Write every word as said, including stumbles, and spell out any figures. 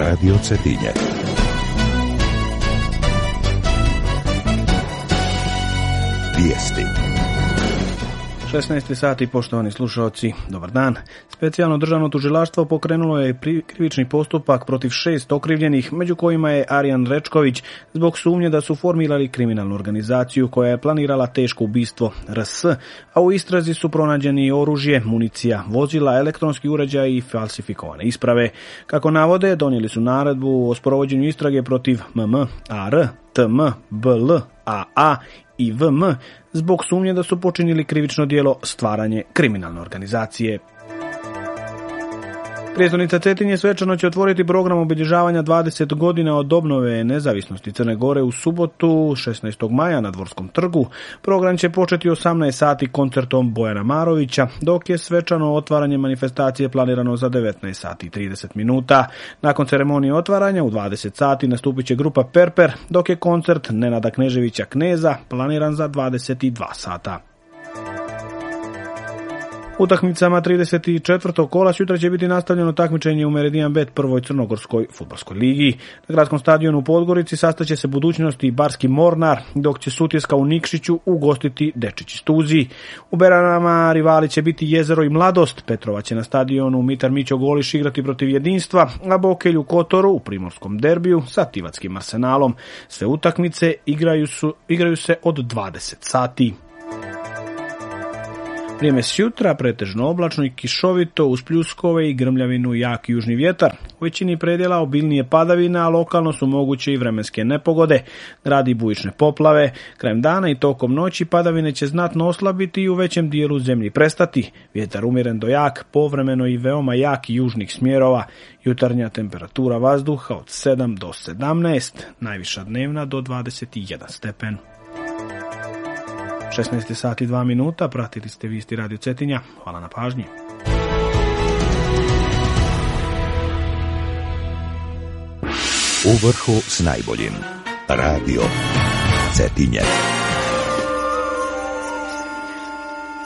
Radio Cetinje. Vijesti. šesnaest sati, poštovani slušalci, dobar dan. Specijalno državno tužilaštvo pokrenulo je krivični postupak protiv šest okrivljenih, među kojima je Arijan Rečković, zbog sumnje da su formirali kriminalnu organizaciju koja je planirala teško ubistvo R S, a u istrazi su pronađeni oružje, municija, vozila, elektronski uređaji i falsifikovane isprave. Kako navode, donijeli su naredbu o sprovođenju istrage protiv M M, A R, T M, B L, A A i V M zbog sumnje da su počinili krivično djelo stvaranje kriminalne organizacije. Prijestolnica Cetinje svečano će otvoriti program obilježavanja dvadeset godina od obnove nezavisnosti Crne Gore u subotu šesnaestog maja na Dvorskom trgu. Program će početi u osamnaest sati koncertom Bojana Marovića, dok je svečano otvaranje manifestacije planirano za devetnaest sati i trideset minuta. Nakon ceremonije otvaranja u dvadeset sati nastupit će grupa Perper, dok je koncert Nenada Kneževića Kneza planiran za dvadeset dva sata. Utakmicama trideset četvrtog kola sutra će biti nastavljeno takmičenje u Meridian Bet prvoj crnogorskoj fudbalskoj ligi. Na gradskom stadionu u Podgorici sastaće se Budućnost i Barski Mornar, dok će Sutjeska u Nikšiću ugostiti Dečić iz Tuziji. U Beranama rivali će biti Jezero i Mladost. Petrova će na stadionu Mitar Mićo Goliš igrati protiv Jedinstva, a Bokelj u Kotoru u primorskom derbiju sa Tivatskim Arsenalom. Sve utakmice igraju, su, igraju se od dvadeset sati. Vrijeme sjutra pretežno oblačno i kišovito uz pljuskove i grmljavinu i jak južni vjetar. U većini predjela obilnije padavine, a lokalno su moguće i vremenske nepogode. Gradi bujične poplave. Krajem dana i tokom noći padavine će znatno oslabiti i u većem dijelu zemlji prestati. Vjetar umjeren do jak, povremeno i veoma jak južnih smjerova. Jutarnja temperatura vazduha od sedam do sedamnaest, najviša dnevna do dvadeset jedan stepen. šesnaest sati i dva minuta, pratili ste vijesti Radio Cetinja. Hvala na pažnji. U vrhu s najboljim. Radio Cetinje.